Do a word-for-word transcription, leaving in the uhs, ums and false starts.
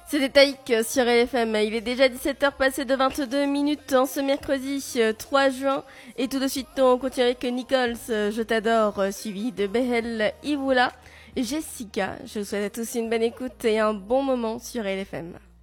C'était Taïk sur L F M. Il est déjà dix-sept heures passées de vingt-deux minutes en ce mercredi trois juin. Et tout de suite, on continue avec Nichols, Je t'adore, suivi de Behel Ivoula. Jessica, je vous souhaite à tous une bonne écoute et un bon moment sur L F M.